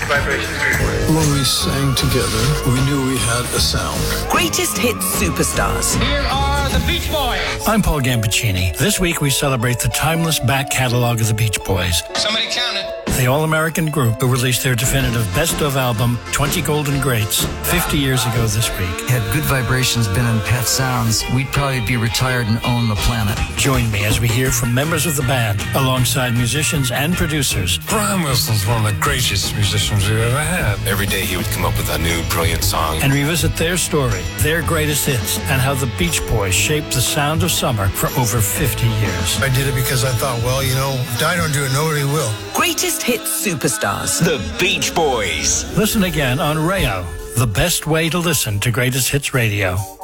Vibrations report. When we sang together, we knew we had a sound. Greatest Hits Superstars. Here are the Beach Boys. I'm Paul Gambaccini. This week we celebrate the timeless back catalog of the Beach Boys. Somebody count it. The all-American group who released their definitive best-of album, 20 Golden Greats, 50 years ago this week. Had Good Vibrations been in Pet Sounds, we'd probably be retired and own the planet. Join me as we hear from members of the band, alongside musicians and producers. Brian Wilson's one of the greatest musicians we've ever had. Every day he would come up with a new brilliant song. And revisit their story, their greatest hits, and how the Beach Boys shaped the sound of summer for over 50 years. I did it because I thought, well, you know, if I don't do it, nobody will. Greatest Hits Superstars. The Beach Boys. Listen again on Rayo, the best way to listen to Greatest Hits Radio.